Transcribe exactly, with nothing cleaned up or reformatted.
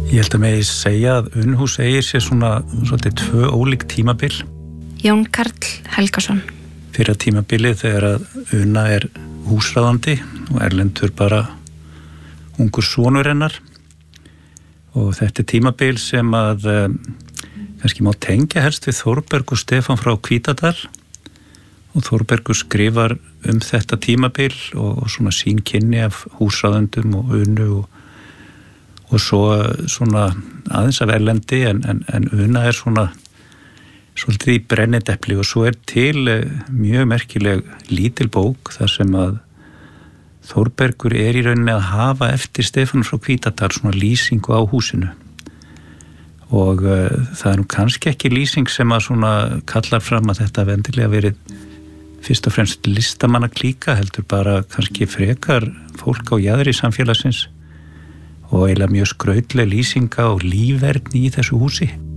Ég held að megi segja að Unuhús eigi sér svona svolítið tvö ólík tímabil. Jón Karl Helgason. Fyrra tímabilið þegar að Una er húsráðandi og Erlendur bara ungur sonur hennar. Og þetta er tímabil sem að um, kannski má tengja helst við Þórberg og Stefán frá Hvítadal. Og Þórbergur skrifar um þetta tímabil og, og svona sín kynni af húsráðendum og Unu og og svo svona aðeins af Erlendi en, en, en Una er svona svolítið í brennidepli og svo er til mjög merkileg lítil bók þar sem að Þórbergur er í rauninni að hafa eftir Stefán frá Hvítadal svona lýsingu á húsinu og uh, það er nú kannski ekki lýsing sem að svona kallar fram að þetta vendilega verið fyrst og fremst listamanna klíka heldur bara kannski frekar fólk á jaðri samfélagsins og eiginlega mjög skrautleg lýsinga og lífverðni í þessu húsi.